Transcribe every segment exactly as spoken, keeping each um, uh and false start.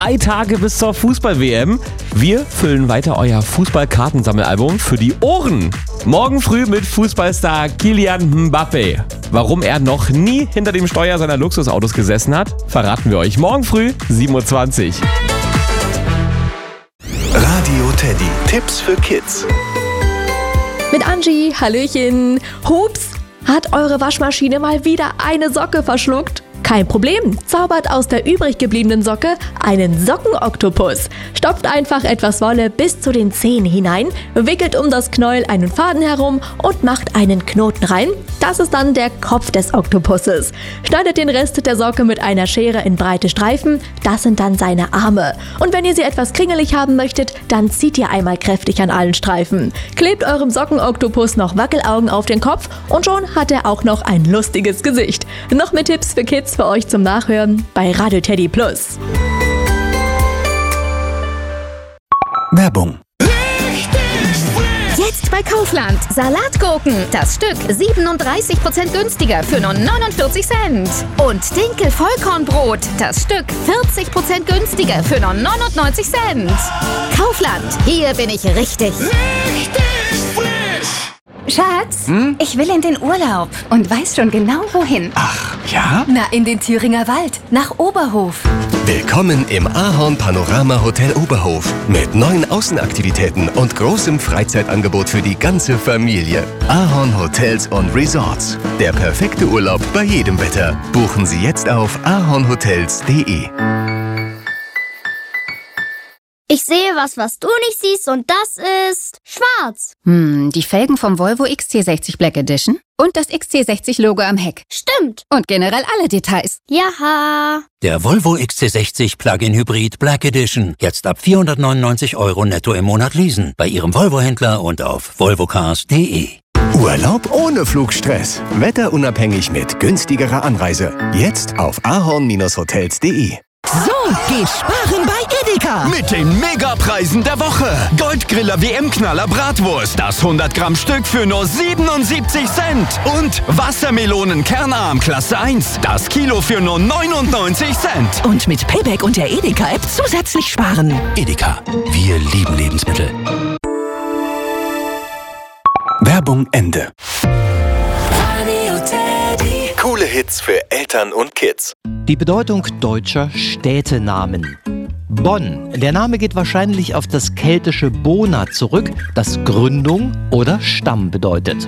Drei Tage bis zur Fußball-W M. Wir füllen weiter euer Fußball-Kartensammelalbum für die Ohren. Morgen früh mit Fußballstar Kylian Mbappé. Warum er noch nie hinter dem Steuer seiner Luxusautos gesessen hat, verraten wir euch morgen früh sieben Uhr zwanzig. Radio Teddy. Tipps für Kids. Mit Angie, Hallöchen. Hups, hat eure Waschmaschine mal wieder eine Socke verschluckt? Kein Problem, zaubert aus der übrig gebliebenen Socke einen Sockenoktopus. Stopft einfach etwas Wolle bis zu den Zehen hinein, wickelt um das Knäuel einen Faden herum und macht einen Knoten rein. Das ist dann der Kopf des Oktopusses. Schneidet den Rest der Socke mit einer Schere in breite Streifen, das sind dann seine Arme. Und wenn ihr sie etwas kringelig haben möchtet, dann zieht ihr einmal kräftig an allen Streifen. Klebt eurem Sockenoktopus noch Wackelaugen auf den Kopf und schon hat er auch noch ein lustiges Gesicht. Noch mehr Tipps für Kids für euch zum Nachhören bei Radio Teddy Plus. Werbung. Jetzt bei Kaufland. Salatgurken. Das Stück siebenunddreißig Prozent günstiger für nur neunundvierzig Cent. Und Dinkel-Vollkornbrot. Das Stück vierzig Prozent günstiger für nur neunundneunzig Cent. Kaufland. Hier bin ich richtig. Richtig frisch. Schatz, Hm? ich will in den Urlaub und weiß schon genau wohin. Ach, ja? Na, in den Thüringer Wald, nach Oberhof. Willkommen im Ahorn Panorama Hotel Oberhof mit neuen Außenaktivitäten und großem Freizeitangebot für die ganze Familie. Ahorn Hotels und Resorts. Der perfekte Urlaub bei jedem Wetter. Buchen Sie jetzt auf ahornhotels punkt de. Ich sehe was, was du nicht siehst, und das ist schwarz. Hm, die Felgen vom Volvo X C sechzig Black Edition und das X C sechzig Logo am Heck. Stimmt. Und generell alle Details. Jaha. Der Volvo X C sechzig Plug-in Hybrid Black Edition. Jetzt ab vierhundertneunundneunzig Euro netto im Monat leasen. Bei Ihrem Volvo-Händler und auf volvocars punkt de. Urlaub ohne Flugstress. Wetterunabhängig mit günstigerer Anreise. Jetzt auf ahorn hotels punkt de. So geht sparen bei Edeka. Mit den Megapreisen der Woche. Goldgriller W M-Knaller Bratwurst. Das hundert Gramm Stück für nur siebenundsiebzig Cent. Und Wassermelonen Kernarm Klasse eins. Das Kilo für nur neunundneunzig Cent. Und mit Payback und der Edeka-App zusätzlich sparen. Edeka. Wir lieben Lebensmittel. Werbung Ende. Coole Hits für Eltern und Kids. Die Bedeutung deutscher Städtenamen. Bonn. Der Name geht wahrscheinlich auf das keltische Bona zurück, das Gründung oder Stamm bedeutet.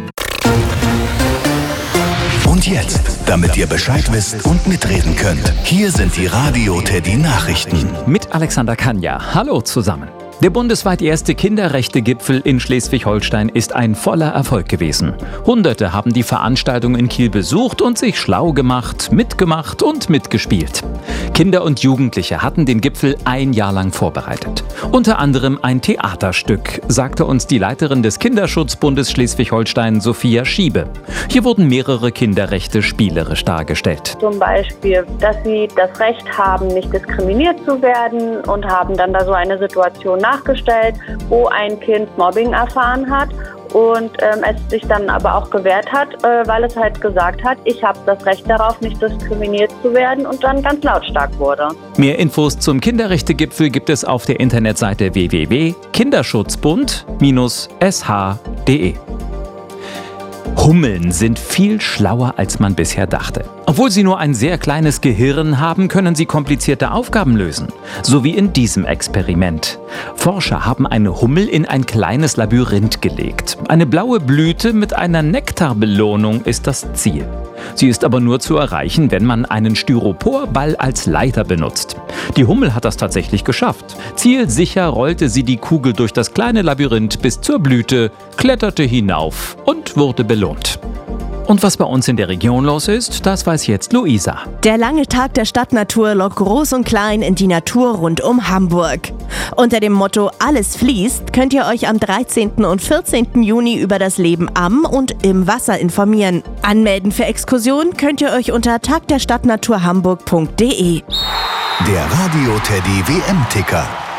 Und jetzt, damit ihr Bescheid wisst und mitreden könnt, hier sind die Radio Teddy Nachrichten. Mit Alexander Kanja. Hallo zusammen. Der bundesweit erste Kinderrechte-Gipfel in Schleswig-Holstein ist ein voller Erfolg gewesen. Hunderte haben die Veranstaltung in Kiel besucht und sich schlau gemacht, mitgemacht und mitgespielt. Kinder und Jugendliche hatten den Gipfel ein Jahr lang vorbereitet. Unter anderem ein Theaterstück, sagte uns die Leiterin des Kinderschutzbundes Schleswig-Holstein, Sophia Schiebe. Hier wurden mehrere Kinderrechte spielerisch dargestellt. Zum Beispiel, dass sie das Recht haben, nicht diskriminiert zu werden, und haben dann da so eine Situation nachgestellt, wo ein Kind Mobbing erfahren hat und ähm, es sich dann aber auch gewehrt hat, äh, weil es halt gesagt hat, ich habe das Recht darauf, nicht diskriminiert zu werden, und dann ganz lautstark wurde. Mehr Infos zum Kinderrechte-Gipfel gibt es auf der Internetseite w w w punkt kinderschutzbund s h punkt de. Hummeln sind viel schlauer, als man bisher dachte. Obwohl sie nur ein sehr kleines Gehirn haben, können sie komplizierte Aufgaben lösen. So wie in diesem Experiment. Forscher haben eine Hummel in ein kleines Labyrinth gelegt. Eine blaue Blüte mit einer Nektarbelohnung ist das Ziel. Sie ist aber nur zu erreichen, wenn man einen Styroporball als Leiter benutzt. Die Hummel hat das tatsächlich geschafft. Zielsicher rollte sie die Kugel durch das kleine Labyrinth bis zur Blüte, kletterte hinauf und wurde belohnt. Und was bei uns in der Region los ist, das weiß jetzt Luisa. Der lange Tag der Stadtnatur lockt groß und klein in die Natur rund um Hamburg. Unter dem Motto Alles fließt könnt ihr euch am dreizehnten und vierzehnten Juni über das Leben am und im Wasser informieren. Anmelden für Exkursionen könnt ihr euch unter tagderstadtnaturhamburg punkt de. Der Radio Teddy W M-Ticker.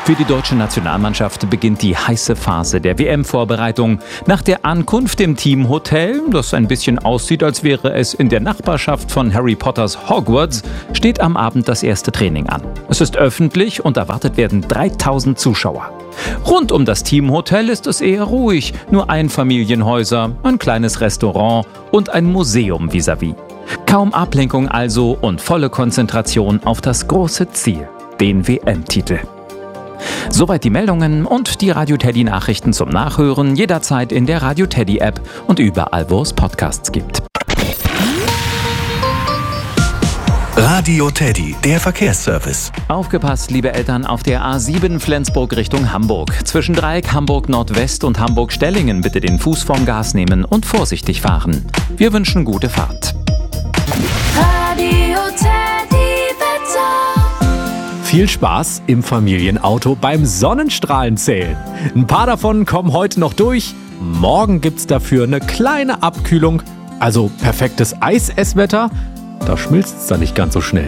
Für die deutsche Nationalmannschaft beginnt die heiße Phase der W M-Vorbereitung. Nach der Ankunft im Teamhotel, das ein bisschen aussieht, als wäre es in der Nachbarschaft von Harry Potters Hogwarts, steht am Abend das erste Training an. Es ist öffentlich und erwartet werden dreitausend Zuschauer. Rund um das Teamhotel ist es eher ruhig. Nur Einfamilienhäuser, ein kleines Restaurant und ein Museum vis-à-vis. Kaum Ablenkung also und volle Konzentration auf das große Ziel, den W M-Titel. Soweit die Meldungen und die Radio Teddy Nachrichten zum Nachhören jederzeit in der Radio Teddy App und überall, wo es Podcasts gibt. Radio Teddy, der Verkehrsservice. Aufgepasst, liebe Eltern, auf der A sieben Flensburg Richtung Hamburg. Zwischen Dreieck Hamburg Nordwest und Hamburg Stellingen bitte den Fuß vom Gas nehmen und vorsichtig fahren. Wir wünschen gute Fahrt. Radio Teddy Wetter. Viel Spaß im Familienauto beim Sonnenstrahlenzählen. Ein paar davon kommen heute noch durch. Morgen gibt's dafür eine kleine Abkühlung, also perfektes Eisesswetter. Da schmilzt es dann nicht ganz so schnell.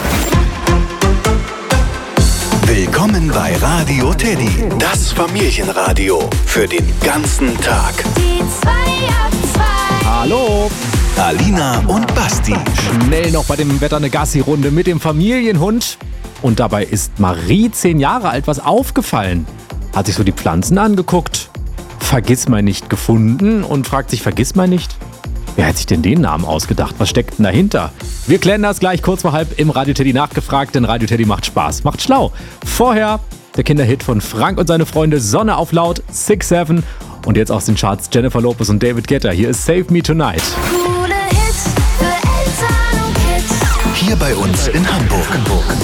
Willkommen bei Radio Teddy, das Familienradio für den ganzen Tag. Die zwei ab zwei. Hallo! Alina und Basti. Schnell noch bei dem Wetter eine Gassi-Runde mit dem Familienhund. Und dabei ist Marie, zehn Jahre alt, was aufgefallen. Hat sich so die Pflanzen angeguckt, Vergissmeinnicht gefunden und fragt sich, Vergissmeinnicht? Wer hat sich denn den Namen ausgedacht? Was steckt denn dahinter? Wir klären das gleich kurz vor halb im Radio Teddy nachgefragt, denn Radio Teddy macht Spaß, macht schlau. Vorher der Kinderhit von Frank und seine Freunde, Sonne auf laut, six seven. Und jetzt aus den Charts Jennifer Lopez und David Guetta. Hier ist Save Me Tonight. Coole Hits für Eltern und Kids. Hier bei uns in Hamburg.